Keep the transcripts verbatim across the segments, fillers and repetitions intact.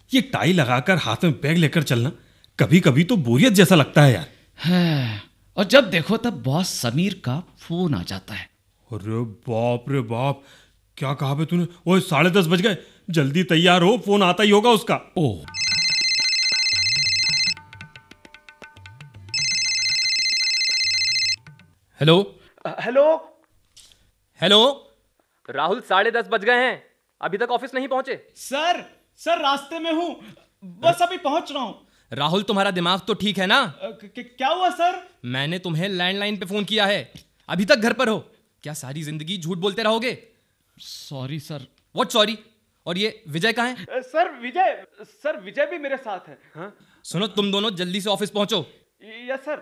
ये टाई लगाकर हाथ में बैग लेकर चलना कभी कभी तो बोरियत जैसा लगता है यार। है, और जब देखो तब बॉस समीर का फोन आ जाता है। अरे बाप रे बाप, क्या कहा बे तूने? ओए साढ़े दस बज गए, जल्दी तैयार हो, फोन आता ही होगा उसका। ओह, हेलो हेलो हेलो। राहुल, साढ़े दस बज गए हैं, अभी तक ऑफिस नहीं पहुंचे। सर सर रास्ते में हूँ, बस अभी पहुंच रहा हूँ। राहुल, तुम्हारा दिमाग तो ठीक है ना? क्या हुआ सर? मैंने तुम्हें लैंडलाइन पे फोन किया है, अभी तक घर पर हो? क्या सारी जिंदगी झूठ बोलते रहोगे? Sorry sir. What sorry? और ये विजय कहाँ है? सर विजय सर विजय भी मेरे साथ है। हाँ? सुनो, तुम दोनों जल्दी से ऑफिस पहुंचो। Yes sir.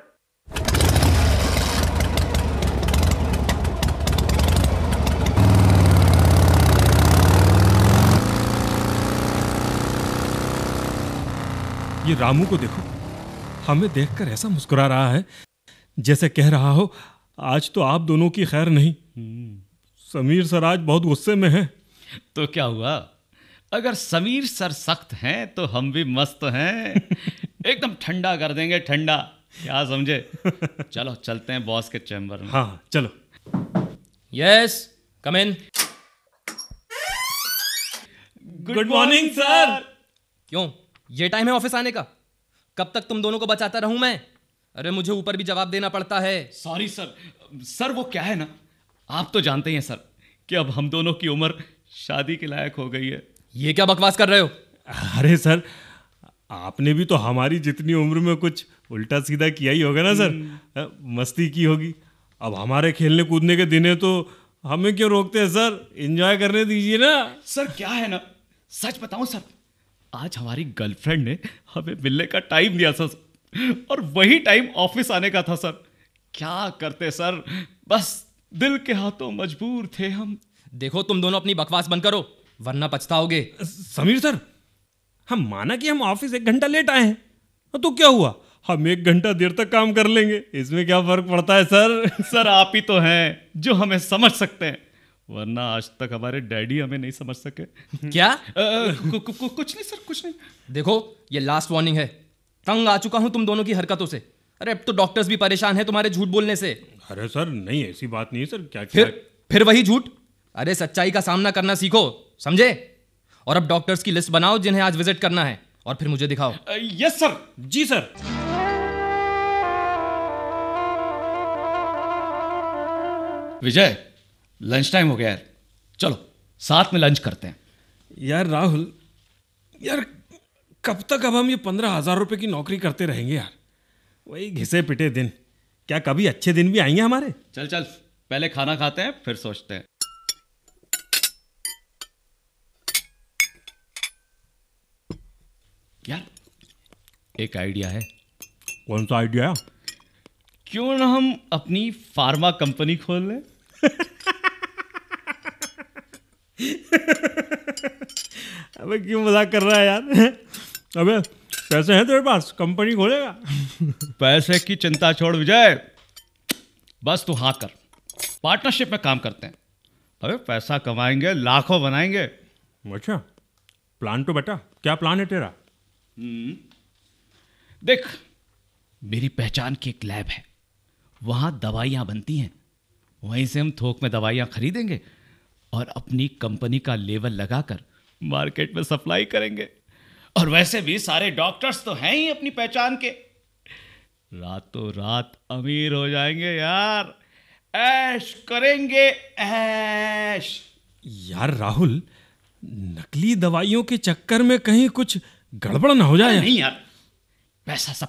ये रामू को देखो, हमें देखकर ऐसा मुस्कुरा रहा है जैसे कह रहा हो आज तो आप दोनों की खैर नहीं। समीर सर आज बहुत गुस्से में हैं। तो क्या हुआ, अगर समीर सर सख्त हैं तो हम भी मस्त हैं। एकदम ठंडा कर देंगे, ठंडा, क्या समझे? चलो चलते हैं बॉस के चैम्बर में। हाँ चलो। यस, कम इन। Good morning sir. क्यों, ये टाइम है ऑफिस आने का? कब तक तुम दोनों को बचाता रहूं मैं? अरे मुझे ऊपर भी जवाब देना पड़ता है। Sorry sir. सर वो क्या है ना, आप तो जानते ही हैं सर कि अब हम दोनों की उम्र शादी के लायक हो गई है। ये क्या बकवास कर रहे हो? अरे सर, आपने भी तो हमारी जितनी उम्र में कुछ उल्टा सीधा किया ही होगा ना सर, मस्ती की होगी। अब हमारे खेलने कूदने के दिन है तो हमें क्यों रोकते हैं सर? एंजॉय करने दीजिए ना। सर क्या है ना, सच बताऊं सर, आज हमारी गर्लफ्रेंड ने हमें मिलने का टाइम दिया सर, और वही टाइम ऑफिस आने का था सर। क्या करते सर, बस दिल के हाथों मजबूर थे हम। देखो, तुम दोनों अपनी बकवास बंद करो वरना पछताओगे। समीर सर, हम माना कि हम ऑफिस एक घंटा लेट आए हैं तो क्या हुआ, हम एक घंटा देर तक काम कर लेंगे, इसमें क्या फर्क पड़ता है सर? सर आप ही तो हैं जो हमें समझ सकते हैं, वरना आज तक हमारे डैडी हमें नहीं समझ सके। क्या? आ, कु, कु, कु, कुछ नहीं सर, कुछ नहीं। देखो, ये लास्ट वार्निंग है, तंग आ चुका हूं तुम दोनों की हरकतों से। अरे अब तो डॉक्टर्स भी परेशान हैं तुम्हारे झूठ बोलने से। अरे सर नहीं, ऐसी बात नहीं है सर। क्या फिर क्या? फिर वही झूठ। अरे सच्चाई का सामना करना सीखो, समझे? और अब डॉक्टर्स की लिस्ट बनाओ जिन्हें आज विजिट करना है, और फिर मुझे दिखाओ। Yes sir. जी सर। विजय, लंच टाइम हो गया है, चलो साथ में लंच करते हैं। यार राहुल, यार कब तक अब हम ये पंद्रह हजार रुपए की नौकरी करते रहेंगे यार? वही घिसे पिटे दिन, क्या कभी अच्छे दिन भी आएंगे हमारे? चल चल, पहले खाना खाते हैं फिर सोचते हैं। यार एक आइडिया है। कौन सा आइडिया? क्यों ना हम अपनी फार्मा कंपनी खोल लें? अबे क्यों मजाक कर रहा है यार? अबे पैसे हैं तेरे पास, कंपनी खोलेगा? पैसे की चिंता छोड़ विजय, बस तू हाँ कर, पार्टनरशिप में काम करते हैं। अबे पैसा कमाएंगे, लाखों बनाएंगे। अच्छा, प्लान तो बता, क्या प्लान है तेरा? देख, मेरी पहचान की एक लैब है, वहां दवाइयां बनती हैं, वहीं से हम थोक में दवाइयां खरीदेंगे और अपनी कंपनी का लेबल लगाकर मार्केट में सप्लाई करेंगे। और वैसे भी सारे डॉक्टर्स तो हैं ही अपनी पहचान के, रातों रात अमीर हो जाएंगे यार, ऐश करेंगे ऐश। यार राहुल, नकली दवाइयों के चक्कर में कहीं कुछ गड़बड़ ना हो जाए। नहीं यार, पैसा सब